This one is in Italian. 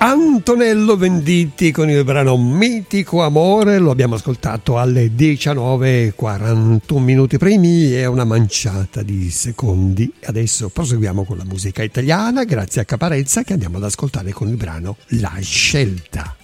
Antonello Venditti con il brano Mitico Amore, lo abbiamo ascoltato alle 19:41 minuti primi e una manciata di secondi. Adesso proseguiamo con la musica italiana grazie a Caparezza, che andiamo ad ascoltare con il brano La Scelta.